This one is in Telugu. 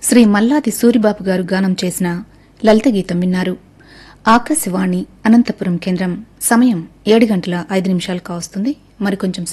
శ్రీ మల్లాది సూరిబాబు గారు గానం చేసిన లలిత గీతం విన్నారు. ఆకాశవాణి అనంతపురం కేంద్రం. సమయం 7 గంటల 5 నిమిషాలు కావస్తుంది. మరికొంచెం